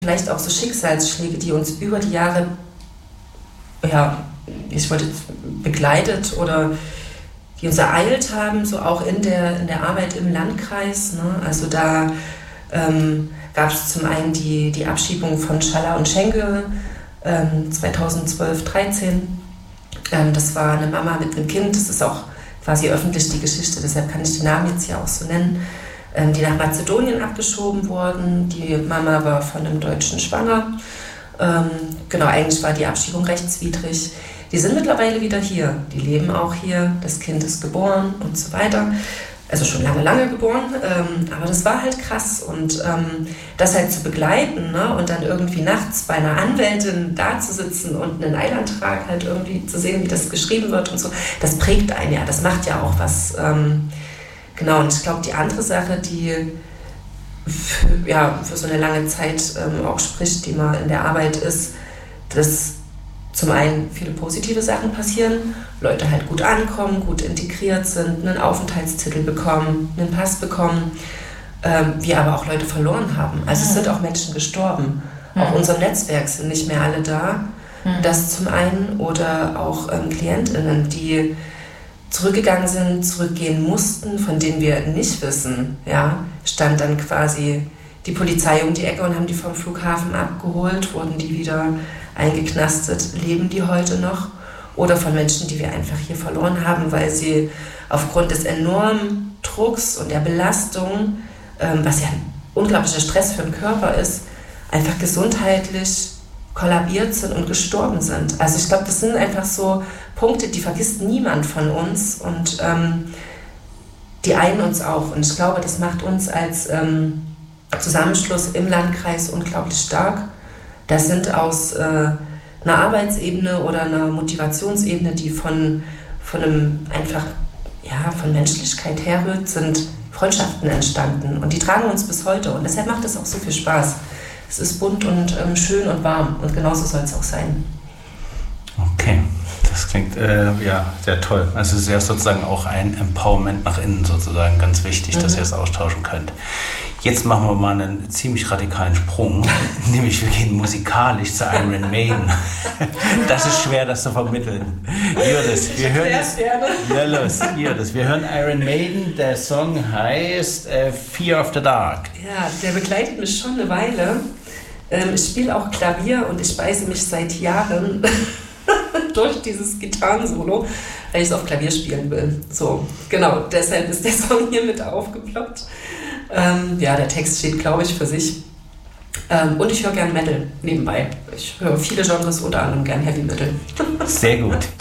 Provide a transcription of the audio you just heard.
Vielleicht auch so Schicksalsschläge, die uns über die Jahre, ja, begleitet oder die uns ereilt haben, so auch in der Arbeit im Landkreis. Ne? Also da gab es zum einen die Abschiebung von Schaller und Schenke 2012, 13. Das war eine Mama mit einem Kind, das ist auch quasi öffentlich die Geschichte, deshalb kann ich die Namen jetzt hier auch so nennen, die nach Mazedonien abgeschoben wurden. Die Mama war von einem Deutschen schwanger. Genau, eigentlich war die Abschiebung rechtswidrig. Die sind mittlerweile wieder hier, die leben auch hier, das Kind ist geboren und so weiter. Also schon lange, lange geboren, aber das war halt krass. Und das halt zu begleiten, ne? Und dann irgendwie nachts bei einer Anwältin da zu sitzen und einen Eilantrag halt irgendwie zu sehen, wie das geschrieben wird und so, das prägt einen ja, das macht ja auch was. Genau, und ich glaube, die andere Sache, die für so eine lange Zeit auch spricht, die man in der Arbeit ist, dass zum einen viele positive Sachen passieren, Leute halt gut ankommen, gut integriert sind, einen Aufenthaltstitel bekommen, einen Pass bekommen, wir aber auch Leute verloren haben. Also es sind auch Menschen gestorben. Auch unserem Netzwerk sind nicht mehr alle da. Das zum einen, oder auch KlientInnen, die zurückgegangen sind, zurückgehen mussten, von denen wir nicht wissen, ja, stand dann quasi die Polizei um die Ecke und haben die vom Flughafen abgeholt, wurden die wieder eingeknastet, leben die heute noch, oder von Menschen, die wir einfach hier verloren haben, weil sie aufgrund des enormen Drucks und der Belastung, was ja ein unglaublicher Stress für den Körper ist, einfach gesundheitlich kollabiert sind und gestorben sind. Also ich glaube, das sind einfach so Punkte, die vergisst niemand von uns und die einen uns auch. Und ich glaube, das macht uns als Zusammenschluss im Landkreis unglaublich stark. Das sind aus einer Arbeitsebene oder einer Motivationsebene, die von einem einfach, ja, von Menschlichkeit herrührt, sind Freundschaften entstanden. Und die tragen uns bis heute. Und deshalb macht es auch so viel Spaß. Es ist bunt und schön und warm. Und genauso soll es auch sein. Okay, das klingt sehr toll. Also es ist ja sozusagen auch ein Empowerment nach innen sozusagen ganz wichtig, dass ihr es austauschen könnt. Jetzt machen wir mal einen ziemlich radikalen Sprung, nämlich wir gehen musikalisch zu Iron Maiden. Das ist schwer, das zu vermitteln. Wir hören jetzt. Ja, los, wir hören Iron Maiden. Der Song heißt Fear of the Dark. Ja, der begleitet mich schon eine Weile. Ich spiele auch Klavier und ich beiße mich seit Jahren durch dieses Gitarrensolo, weil ich es auf Klavier spielen will. So, genau, deshalb ist der Song hier mit aufgeploppt. Der Text steht, glaube ich, für sich. Und ich höre gern Metal nebenbei. Ich höre viele Genres, unter anderem gern Heavy Metal. Sehr gut.